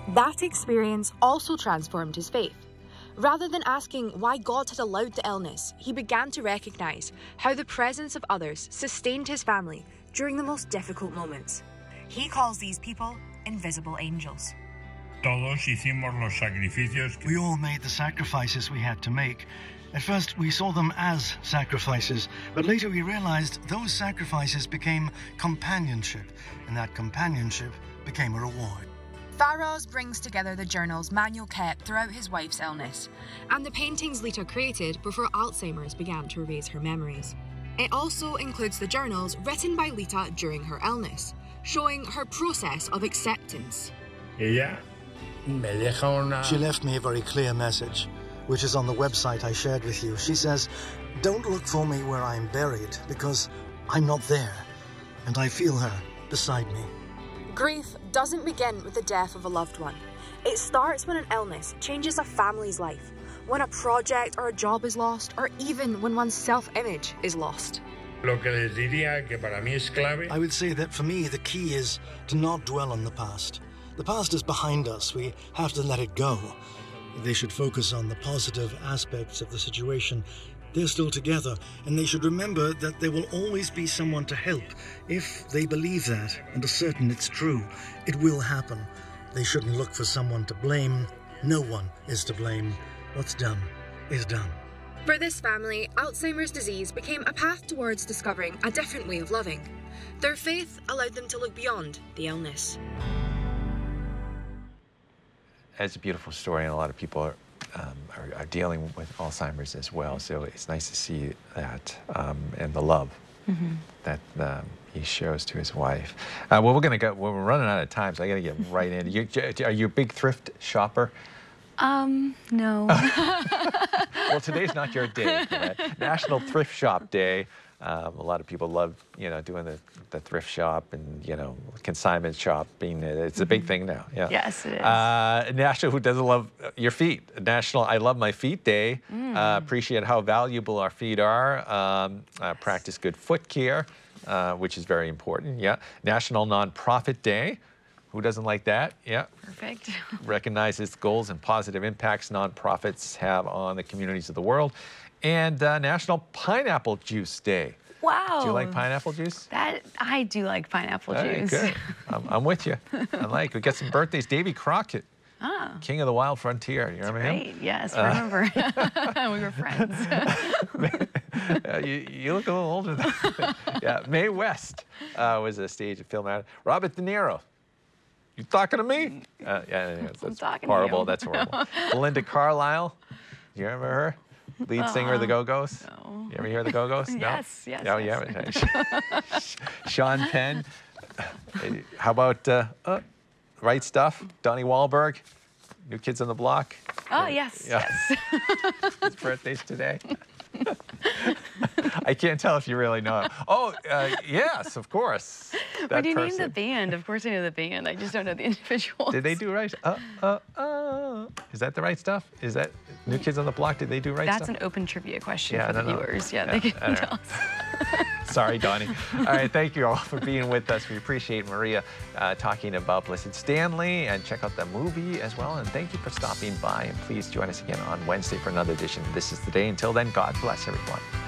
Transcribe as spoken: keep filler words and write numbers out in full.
That experience also transformed his faith. Rather than asking why God had allowed the illness, he began to recognize how the presence of others sustained his family during the most difficult moments. He calls these people invisible angels. Todos hicimos los sacrificios. We all made the sacrifices we had to make. At first, we saw them as sacrifices, but later we realized those sacrifices became companionship, and that companionship became a reward. Faraz brings together the journals Manuel kept throughout his wife's illness, and the paintings Lita created before Alzheimer's began to erase her memories. It also includes the journals written by Lita during her illness, showing her process of acceptance. Ella me deja una... She left me a very clear message, which is on the website I shared with you. She says, "Don't look for me where I'm buried, because I'm not there, and I feel her beside me." Grief doesn't begin with the death of a loved one. It starts when an illness changes a family's life, when a project or a job is lost, or even when one's self-image is lost. Lo que les diría que para mí es clave. I would say that for me, the key is to not dwell on the past. The past is behind us. We have to let it go. They should focus on the positive aspects of the situation. They're still together, and they should remember that there will always be someone to help. If they believe that and are certain it's true, it will happen. They shouldn't look for someone to blame. No one is to blame. What's done is done. For this family, Alzheimer's disease became a path towards discovering a different way of loving. Their faith allowed them to look beyond the illness. It's a beautiful story, and a lot of people are Um, are, are dealing with Alzheimer's as well, so it's nice to see that um, and the love mm-hmm. that um, he shows to his wife. Uh, well, we're gonna go. Well, we're running out of time, so I gotta get right in. You, are you a big thrift shopper? Um, no. Well, today's not your day. Right? National Thrift Shop Day. Um, a lot of people love, you know, doing the, the thrift shop and, you know, consignment shopping. It's a big thing now. Yeah. Yes, it is. Uh, National, who doesn't love your feet? National I Love My Feet Day. Mm. Uh, appreciate how valuable our feet are. Um, uh, practice good foot care, uh, which is very important. Yeah. National Nonprofit Day. Who doesn't like that? Yeah. Perfect. Recognizes goals and positive impacts nonprofits have on the communities of the world. And uh, National Pineapple Juice Day. Wow. Do you like pineapple juice? That I do like pineapple All right, juice. Good. I'm, I'm with you. I like. We got some birthdays. Davy Crockett, oh. King of the Wild Frontier. You remember Great. him? Yes, I remember. Uh, we were friends. uh, you, you look a little older than that. Yeah. Mae West uh, was a stage and film actor. Robert De Niro. You talking to me? Uh, yeah, yeah, that's horrible. That's horrible. Belinda Carlisle. You remember her? Lead singer of the Go-Go's? No. You ever hear the Go-Go's? No? Yes, yes. Oh, yes. yeah. Sean Penn. How about uh, uh, Right Stuff? Donnie Wahlberg? New Kids on the Block? Oh, yes, yeah. yes. His birthday's today. I can't tell if you really know him. Oh, uh, yes, of course. When you name the band, of course I know the band. I just don't know the individuals. Did they do Right? Uh, uh, uh. Is that the Right Stuff? Is that New Kids on the Block? Did they do Right That's Stuff? That's an open trivia question yeah, for the know. viewers. Yeah, yeah they can tell us. Sorry, Donnie. All right, thank you all for being with us. We appreciate Maria uh, talking about Blessed Stanley, and check out the movie as well. And thank you for stopping by. And please join us again on Wednesday for another edition. This is the day. Until then, God bless everyone.